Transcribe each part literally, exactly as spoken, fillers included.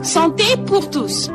Santé pour tous.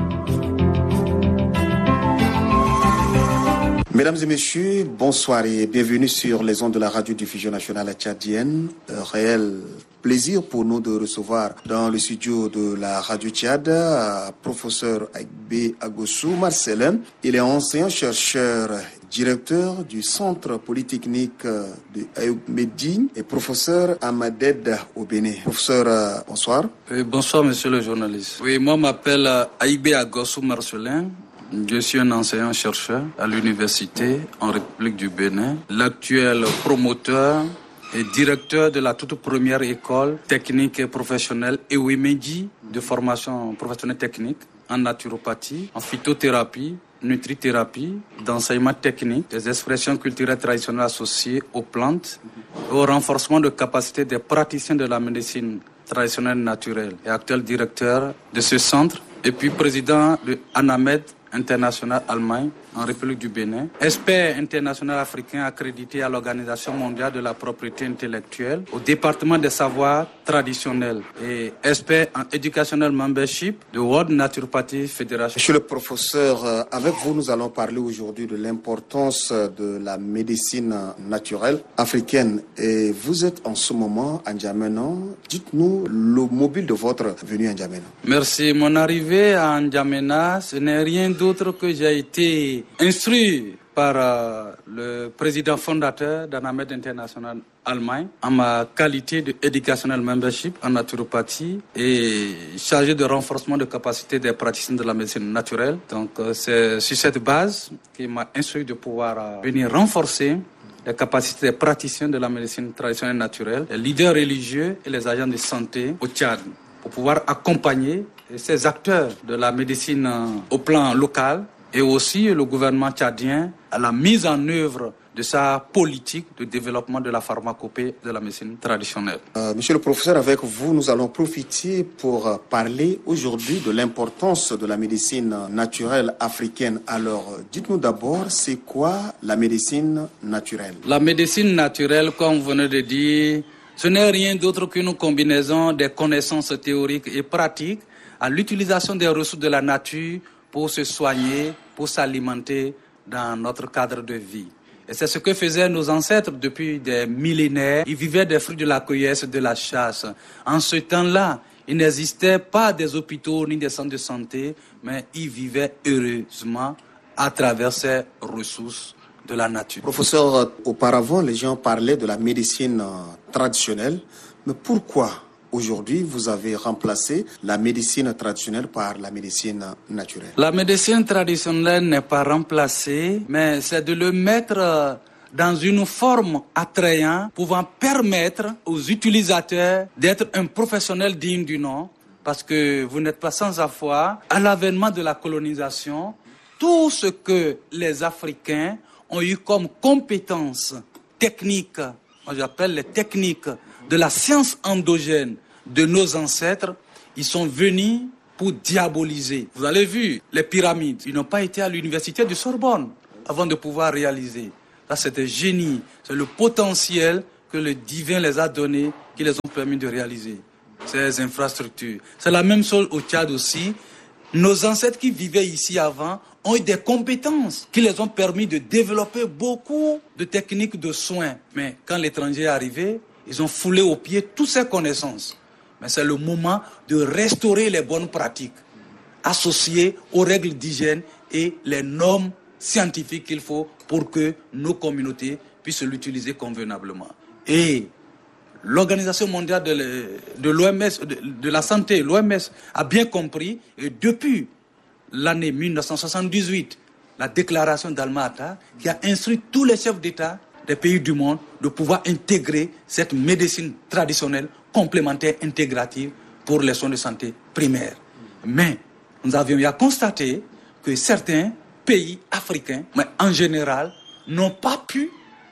Mesdames et messieurs, bonsoir et bienvenue sur les ondes de la radiodiffusion nationale tchadienne. Un réel plaisir pour nous de recevoir dans le studio de la radio Tchad professeur Aïgbé Agossou Marcelin. Il est enseignant-chercheur, directeur du Centre Polytechnique de Ayoub Medine et professeur à Maded au Bénin. Professeur, bonsoir. Oui, bonsoir monsieur le journaliste. Oui, moi je m'appelle Aïgbé Agossou Marcelin. Je suis un enseignant-chercheur à l'université en République du Bénin, l'actuel promoteur et directeur de la toute première école technique et professionnelle Ewimedi de formation professionnelle technique en naturopathie, en phytothérapie, nutrithérapie, d'enseignement technique, des expressions culturelles traditionnelles associées aux plantes, et au renforcement de capacités des praticiens de la médecine traditionnelle naturelle et actuel directeur de ce centre, et puis président de Anamed International Allemagne en République du Bénin, expert international africain accrédité à l'Organisation mondiale de la propriété intellectuelle, au département des savoirs traditionnels et expert en educational membership de World Naturopathy Federation. Monsieur le professeur, avec vous nous allons parler aujourd'hui de l'importance de la médecine naturelle africaine et vous êtes en ce moment à N'Djamena. Dites-nous le mobile de votre venue à N'Djamena. Merci. Mon arrivée à N'Djamena, ce n'est rien d'autre que j'ai été instruit par euh, le président fondateur d'Anamed International Allemagne en ma qualité de educational membership en naturopathie et chargé de renforcement de capacité des praticiens de la médecine naturelle. Donc euh, c'est sur cette base qu'il m'a instruit de pouvoir euh, venir renforcer les capacités des praticiens de la médecine traditionnelle naturelle, les leaders religieux et les agents de santé au Tchad pour pouvoir accompagner ces acteurs de la médecine euh, au plan local et aussi le gouvernement tchadien à la mise en œuvre de sa politique de développement de la pharmacopée de la médecine traditionnelle. Euh, monsieur le professeur, avec vous, nous allons profiter pour parler aujourd'hui de l'importance de la médecine naturelle africaine. Alors, dites-nous d'abord, c'est quoi la médecine naturelle? La médecine naturelle, comme vous venez de dire, ce n'est rien d'autre qu'une combinaison des connaissances théoriques et pratiques à l'utilisation des ressources de la nature pour se soigner, pour s'alimenter dans notre cadre de vie. Et c'est ce que faisaient nos ancêtres depuis des millénaires. Ils vivaient des fruits de la cueillette, de la chasse. En ce temps-là, il n'existait pas des hôpitaux ni des centres de santé, mais ils vivaient heureusement à travers ces ressources de la nature. Professeur, auparavant, les gens parlaient de la médecine traditionnelle, mais pourquoi aujourd'hui, vous avez remplacé la médecine traditionnelle par la médecine naturelle? La médecine traditionnelle n'est pas remplacée, mais c'est de le mettre dans une forme attrayante, pouvant permettre aux utilisateurs d'être un professionnel digne du nom, parce que vous n'êtes pas sans avoir, à l'avènement de la colonisation, tout ce que les Africains ont eu comme compétences techniques, moi j'appelle les techniques de la science endogène de nos ancêtres, ils sont venus pour diaboliser. Vous avez vu, les pyramides, ils n'ont pas été à l'université de Sorbonne avant de pouvoir réaliser. Ça, c'est un génie, c'est le potentiel que le divin les a donné, qui les ont permis de réaliser ces infrastructures. C'est la même chose au Tchad aussi. Nos ancêtres qui vivaient ici avant ont eu des compétences qui les ont permis de développer beaucoup de techniques de soins. Mais quand l'étranger est arrivé, ils ont foulé aux pieds toutes ces connaissances. Mais c'est le moment de restaurer les bonnes pratiques associées aux règles d'hygiène et les normes scientifiques qu'il faut pour que nos communautés puissent l'utiliser convenablement. Et l'Organisation mondiale de l'O M S, de la santé, l'O M S, a bien compris, et depuis l'année mille neuf cent soixante-dix-huit, la déclaration d'Alma-Ata, qui a instruit tous les chefs d'État des pays du monde de pouvoir intégrer cette médecine traditionnelle complémentaire intégrative pour les soins de santé primaires. Mais nous avions eu à constater que certains pays africains, mais en général, n'ont pas pu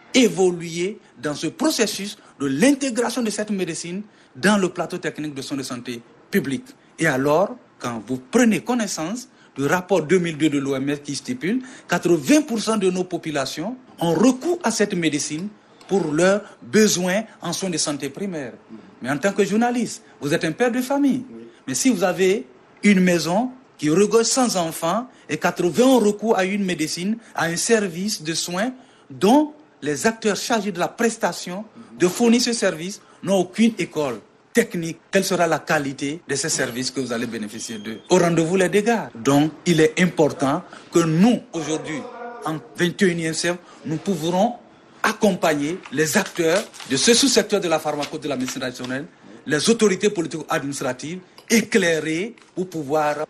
évoluer dans ce processus de l'intégration de cette médecine dans le plateau technique de soins de santé public. Et alors, quand vous prenez connaissance du rapport deux mille deux de l'O M S qui stipule quatre-vingts pour cent de nos populations ont recours à cette médecine pour leurs besoins en soins de santé primaires. Mais en tant que journaliste, vous êtes un père de famille. Mais si vous avez une maison qui regorge sans enfants et quatre-vingts ont recours à une médecine, à un service de soins dont les acteurs chargés de la prestation, de fournir ce service, n'ont aucune école technique. Quelle sera la qualité de ces services que vous allez bénéficier d'eux? Au rendez-vous les dégâts. Donc, il est important que nous, aujourd'hui, en vingt et unième siècle, nous pourrons accompagner les acteurs de ce sous-secteur de la pharmaco, de la médecine traditionnelle, les autorités politiques-administratives, éclairées pour pouvoir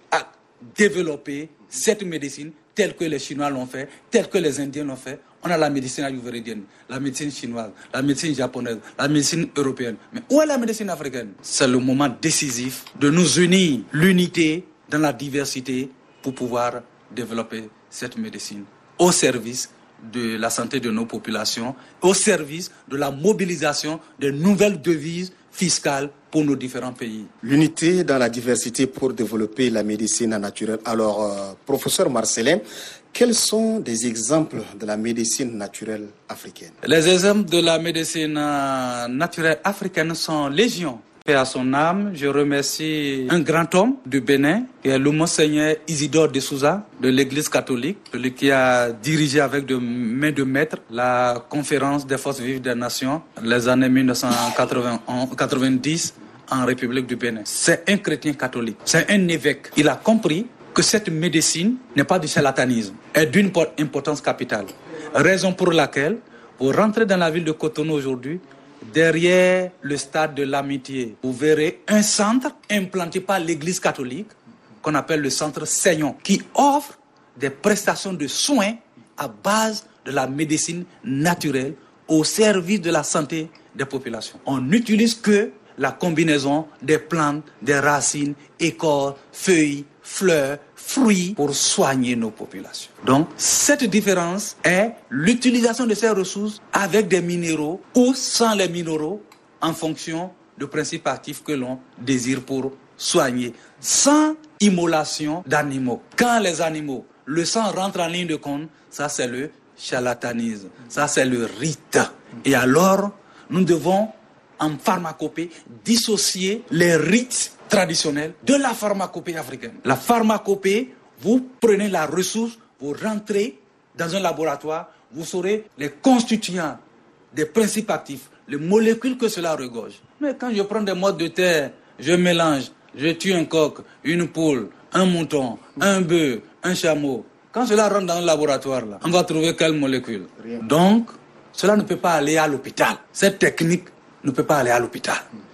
développer cette médecine telle que les Chinois l'ont fait, telle que les Indiens l'ont fait. On a la médecine ayurvédienne, la médecine chinoise, la médecine japonaise, la médecine européenne. Mais où est la médecine africaine? C'est le moment décisif de nous unir, l'unité dans la diversité pour pouvoir développer cette médecine au service de la santé de nos populations, au service de la mobilisation de nouvelles devises fiscales pour nos différents pays. L'unité dans la diversité pour développer la médecine naturelle. Alors, euh, professeur Marcellin, quels sont des exemples de la médecine naturelle africaine? Les exemples de la médecine euh, naturelle africaine sont légion. Paix à son âme, je remercie un grand homme du Bénin, qui est le Monseigneur Isidore de Souza, de l'Église catholique, celui qui a dirigé avec de main de maître la conférence des forces vives des nations, les années mille neuf cent quatre-vingt-dix en République du Bénin. C'est un chrétien catholique, c'est un évêque. Il a compris que cette médecine n'est pas du charlatanisme, est d'une importance capitale. Raison pour laquelle, pour rentrer dans la ville de Cotonou aujourd'hui, derrière le stade de l'Amitié, vous verrez un centre implanté par l'Église catholique, qu'on appelle le centre Seignon, qui offre des prestations de soins à base de la médecine naturelle au service de la santé des populations. On n'utilise que la combinaison des plantes, des racines, écorces, feuilles, fleurs, fruits pour soigner nos populations. Donc, cette différence est l'utilisation de ces ressources avec des minéraux ou sans les minéraux en fonction du principe actif que l'on désire pour soigner, sans immolation d'animaux. Quand les animaux, le sang rentre en ligne de compte, ça c'est le charlatanisme, ça c'est le rite. Et alors, nous devons en pharmacopée dissocier les rites traditionnels de la pharmacopée africaine. La pharmacopée, vous prenez la ressource, vous rentrez dans un laboratoire, vous saurez les constituants des principes actifs, les molécules que cela regorge. Mais quand je prends des modes de terre, je mélange, je tue un coq, une poule, un mouton, un bœuf, un chameau. Quand cela rentre dans un laboratoire, là, on va trouver quelle molécule? Rien. Donc, cela ne peut pas aller à l'hôpital. Cette technique ne peut pas aller à l'hôpital.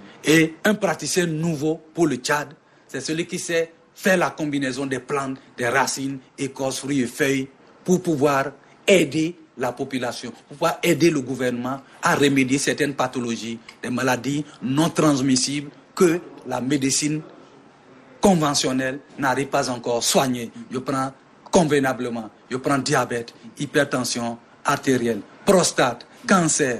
Et un praticien nouveau pour le Tchad, c'est celui qui sait faire la combinaison des plantes, des racines, écorces, fruits et feuilles pour pouvoir aider la population, pour pouvoir aider le gouvernement à remédier certaines pathologies, des maladies non transmissibles que la médecine conventionnelle n'arrive pas encore à soigner. Je prends convenablement, je prends diabète, hypertension artérielle, prostate, cancer.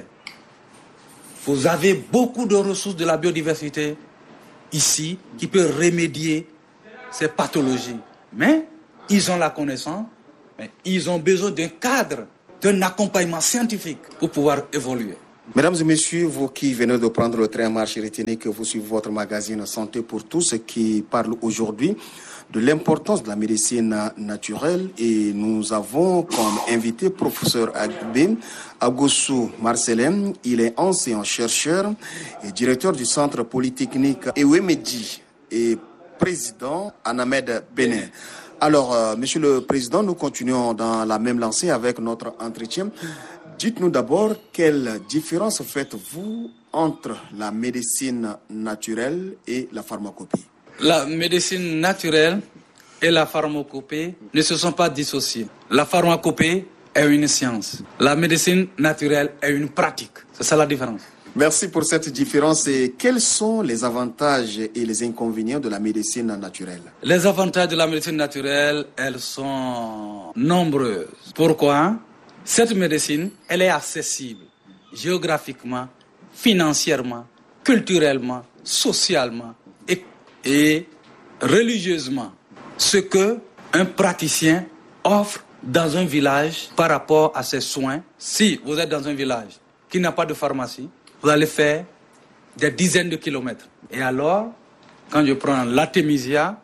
Vous avez beaucoup de ressources de la biodiversité ici qui peuvent remédier ces pathologies. Mais ils ont la connaissance, mais ils ont besoin d'un cadre, d'un accompagnement scientifique pour pouvoir évoluer. Mesdames et messieurs, vous qui venez de prendre le train en marche, retenez que vous suivez votre magazine Santé pour tous qui parle aujourd'hui de l'importance de la médecine naturelle et nous avons comme invité professeur Agbe Agossou Marcellin. Il est enseignant-chercheur et directeur du centre polytechnique Ewemedi et président Anamed Bénin. Alors, euh, monsieur le président, nous continuons dans la même lancée avec notre entretien. Dites-nous d'abord quelle différence faites-vous entre la médecine naturelle et la pharmacopée? La médecine naturelle et la pharmacopée ne se sont pas dissociées. La pharmacopée est une science. La médecine naturelle est une pratique. C'est ça la différence. Merci pour cette différence. Et quels sont les avantages et les inconvénients de la médecine naturelle? Les avantages de la médecine naturelle, elles sont nombreuses. Pourquoi? Cette médecine, elle est accessible géographiquement, financièrement, culturellement, socialement et, et religieusement. Ce que un praticien offre dans un village par rapport à ses soins. Si vous êtes dans un village qui n'a pas de pharmacie, vous allez faire des dizaines de kilomètres. Et alors, quand je prends l'artémisia,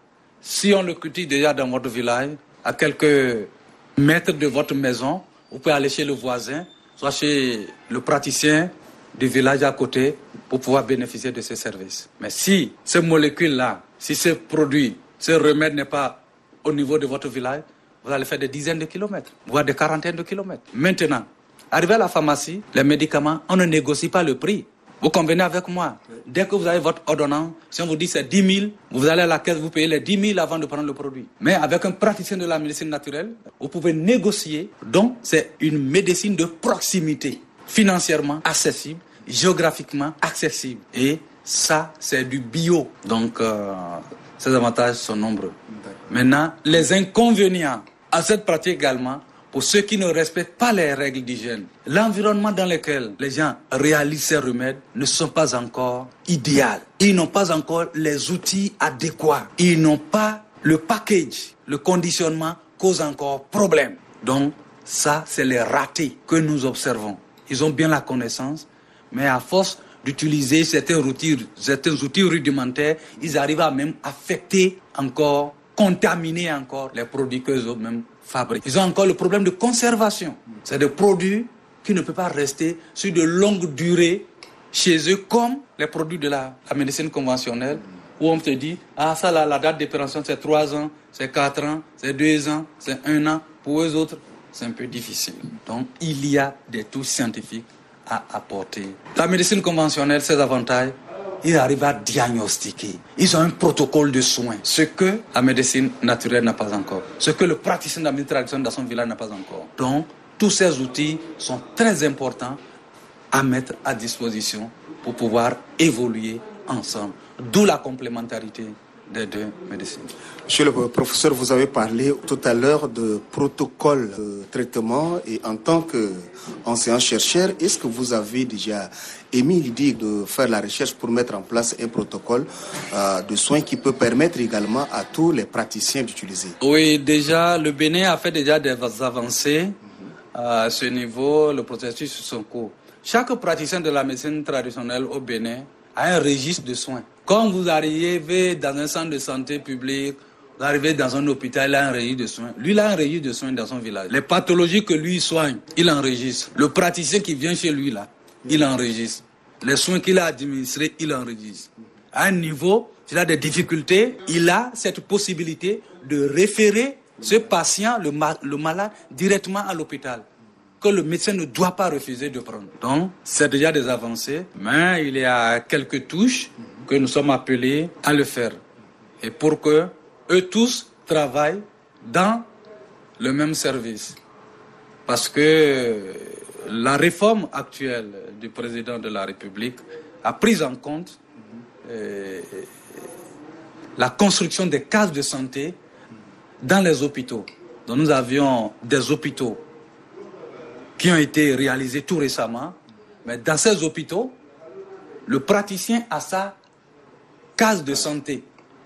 si on le cultive déjà dans votre village, à quelques mètres de votre maison, vous pouvez aller chez le voisin, soit chez le praticien du village à côté pour pouvoir bénéficier de ces services. Mais si ces molécules-là, si ce produit, ce remède n'est pas au niveau de votre village, vous allez faire des dizaines de kilomètres, voire des quarantaines de kilomètres. Maintenant, arrivé à la pharmacie, les médicaments, on ne négocie pas le prix. Vous convenez avec moi. Dès que vous avez votre ordonnance, si on vous dit c'est dix mille, vous allez à la caisse, vous payez les dix mille avant de prendre le produit. Mais avec un praticien de la médecine naturelle, vous pouvez négocier. Donc, c'est une médecine de proximité, financièrement accessible, géographiquement accessible. Et ça, c'est du bio. Donc, euh, ces avantages sont nombreux. Maintenant, les inconvénients à cette pratique également, pour ceux qui ne respectent pas les règles d'hygiène, l'environnement dans lequel les gens réalisent ces remèdes ne sont pas encore idéaux. Ils n'ont pas encore les outils adéquats. Ils n'ont pas le package, le conditionnement cause encore problème. Donc, ça, c'est les ratés que nous observons. Ils ont bien la connaissance, mais à force d'utiliser certains outils, certains outils rudimentaires, ils arrivent à même affecter encore, contaminer encore les produits qu'eux eux-mêmes fabriquent. Ils ont encore le problème de conservation. C'est des produits qui ne peuvent pas rester sur de longues durées chez eux comme les produits de la, la médecine conventionnelle où on te dit, ah ça là, la date d'expiration c'est trois ans, c'est quatre ans, c'est deux ans, c'est un an. Pour eux autres, c'est un peu difficile. Donc il y a des touches scientifiques à apporter. La médecine conventionnelle, ses avantages, ils arrivent à diagnostiquer. Ils ont un protocole de soins. Ce que la médecine naturelle n'a pas encore. Ce que le praticien de la médecine traditionnelle dans son village n'a pas encore. Donc, tous ces outils sont très importants à mettre à disposition pour pouvoir évoluer ensemble. D'où la complémentarité des deux médecines. Monsieur le professeur, vous avez parlé tout à l'heure de protocole de traitement et en tant qu'enseignant-chercheur, est-ce que vous avez déjà émis l'idée de faire la recherche pour mettre en place un protocole euh, de soins qui peut permettre également à tous les praticiens d'utiliser? Oui, déjà, le Bénin a fait déjà des avancées à ce niveau, le processus sur son cours. Chaque praticien de la médecine traditionnelle au Bénin a un registre de soins. Quand vous arrivez dans un centre de santé public, vous arrivez dans un hôpital, il a un registre de soins. Lui, il a un registre de soins dans son village. Les pathologies que lui soigne, il enregistre. Le praticien qui vient chez lui, là, il enregistre. Les soins qu'il a administrés, il enregistre. À un niveau, s'il a des difficultés, il a cette possibilité de référer ce patient, le, ma- le malade, directement à l'hôpital, que le médecin ne doit pas refuser de prendre. Donc, c'est déjà des avancées, mais il y a quelques touches que nous sommes appelés à le faire. Et pour que eux tous travaillent dans le même service. Parce que la réforme actuelle du président de la République a pris en compte euh, la construction des cases de santé dans les hôpitaux. Donc nous avions des hôpitaux qui ont été réalisés tout récemment, mais dans ces hôpitaux, le praticien a sa case de santé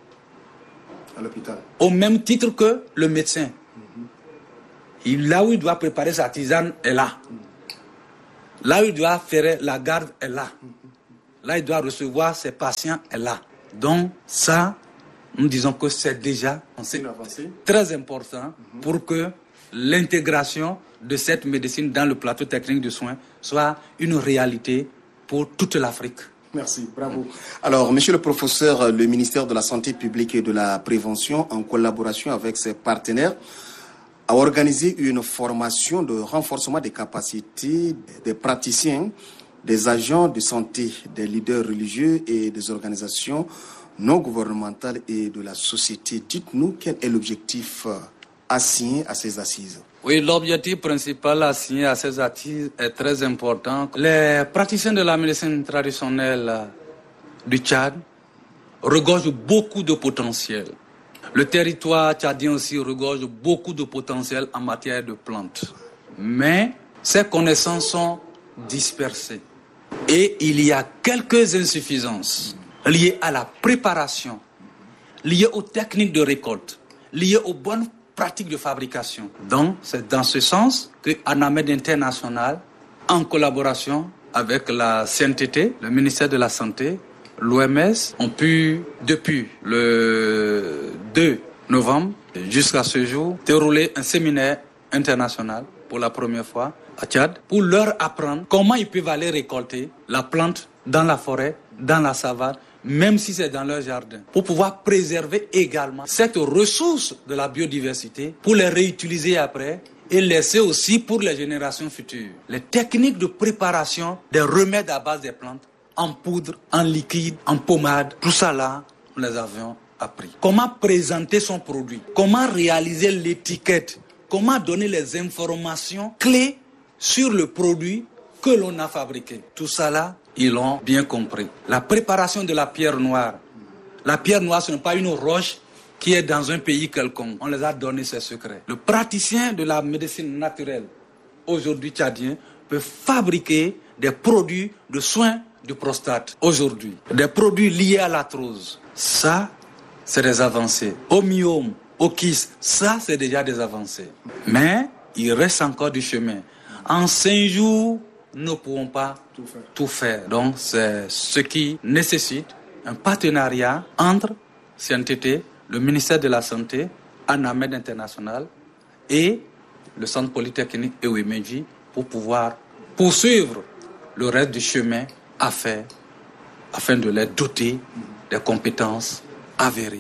à l'hôpital, au même titre que le médecin. Mm-hmm. Il, là où il doit préparer sa tisane est là. Mm-hmm. Là où il doit faire la garde est là. Mm-hmm. Là où il doit recevoir ses patients est là. Donc ça, nous disons que c'est déjà c'est très important mm-hmm. pour que l'intégration de cette médecine dans le plateau technique de soins soit une réalité pour toute l'Afrique. Merci, bravo. Alors, monsieur le professeur, le ministère de la Santé publique et de la Prévention, en collaboration avec ses partenaires, a organisé une formation de renforcement des capacités des praticiens, des agents de santé, des leaders religieux et des organisations non gouvernementales et de la société. Dites-nous quel est l'objectif assigné à ces assises. Oui, l'objectif principal assigné à ces assises est très important. Les praticiens de la médecine traditionnelle du Tchad regorgent beaucoup de potentiel. Le territoire tchadien aussi regorge beaucoup de potentiel en matière de plantes. Mais ces connaissances sont dispersées. Et il y a quelques insuffisances liées à la préparation, liées aux techniques de récolte, liées aux bonnes pratique de fabrication. Donc, c'est dans ce sens que Anamed International, en collaboration avec la C N T T, le ministère de la Santé, l'O M S, ont pu, depuis le deux novembre, jusqu'à ce jour, déroulé un séminaire international pour la première fois à Tchad pour leur apprendre comment ils peuvent aller récolter la plante dans la forêt, dans la savane, même si c'est dans leur jardin, pour pouvoir préserver également cette ressource de la biodiversité, pour les réutiliser après et laisser aussi pour les générations futures. Les techniques de préparation des remèdes à base des plantes, en poudre, en liquide, en pommade, tout ça là, nous les avions appris. Comment présenter son produit, comment réaliser l'étiquette, comment donner les informations clés sur le produit que l'on a fabriqué. Tout ça là, ils l'ont bien compris. La préparation de la pierre noire. La pierre noire, ce n'est pas une roche qui est dans un pays quelconque. On les a donné ces secrets. Le praticien de la médecine naturelle, aujourd'hui tchadien, peut fabriquer des produits de soins de prostate. Aujourd'hui, des produits liés à l'arthrose. Ça, c'est des avancées. Au myome, au kyste, ça, c'est déjà des avancées. Mais il reste encore du chemin. En cinq jours, nous ne pourrons pas tout faire. tout faire. Donc, c'est ce qui nécessite un partenariat entre C N T T, le ministère de la Santé, ANAMED International et le Centre Polytechnique Ewemedji pour pouvoir poursuivre le reste du chemin à faire afin de les doter des compétences avérées.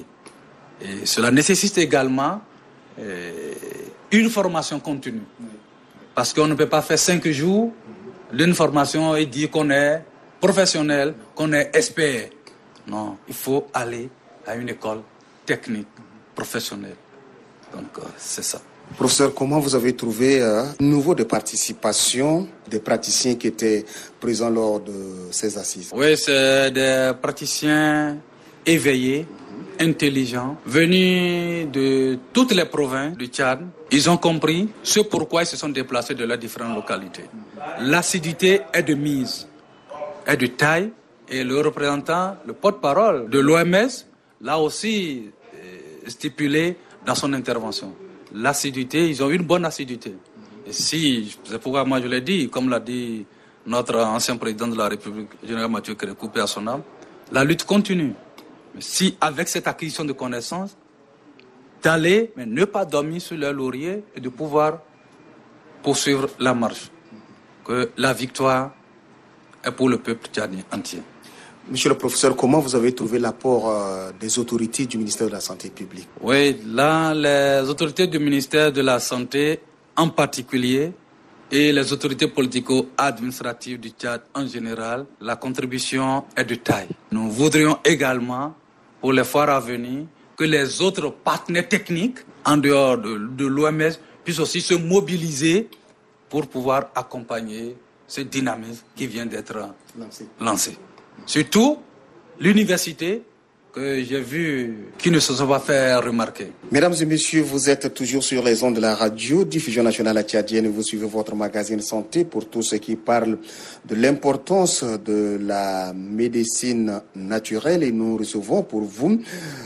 Et cela nécessite également euh, une formation continue. Parce qu'on ne peut pas faire cinq jours d'une formation et dire qu'on est professionnel, qu'on est expert. Non, il faut aller à une école technique, professionnelle. Donc, euh, c'est ça. Professeur, comment vous avez trouvé un euh, niveau de participation des praticiens qui étaient présents lors de ces assises? Oui, c'est des praticiens éveillés, intelligents, venus de toutes les provinces du Tchad. Ils ont compris ce pourquoi ils se sont déplacés de leurs différentes localités. L'acidité est de mise, est de taille, et le représentant, le porte-parole de l'O M S, l'a aussi euh, stipulé dans son intervention. L'acidité, ils ont une bonne acidité. Et si, c'est pourquoi moi je l'ai dit, comme l'a dit notre ancien président de la République, général Mathieu Kérékou, à son âme, la lutte continue. Mais si, avec cette acquisition de connaissances, d'aller, mais ne pas dormir sur leur laurier et de pouvoir poursuivre la marche. Que la victoire est pour le peuple tchadien entier. Monsieur le professeur, comment vous avez trouvé l'apport euh, des autorités du ministère de la Santé publique? Oui, là, les autorités du ministère de la Santé en particulier et les autorités politico-administratives du Tchad en général, la contribution est de taille. Nous voudrions également, pour les foires à venir, que les autres partenaires techniques, en dehors de, de l'O M S, puissent aussi se mobiliser pour pouvoir accompagner ce dynamisme qui vient d'être lancé. lancé. Surtout l'université que j'ai vu qui ne se sont pas fait remarquer. Mesdames et messieurs, vous êtes toujours sur les ondes de la radio Diffusion Nationale Tchadienne. Vous suivez votre magazine Santé pour tous ceux qui parlent de l'importance de la médecine naturelle. Et nous recevons pour vous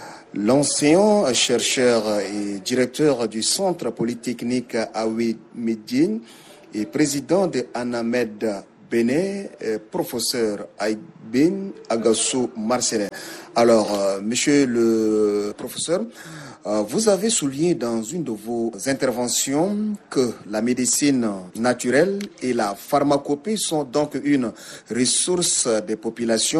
l'ancien chercheur et directeur du Centre Polytechnique Ewemedji et président de ANAMED Bénin, professeur Aïbin Agassou Marcelin. Alors, euh, monsieur le professeur, euh, vous avez souligné dans une de vos interventions que la médecine naturelle et la pharmacopée sont donc une ressource des populations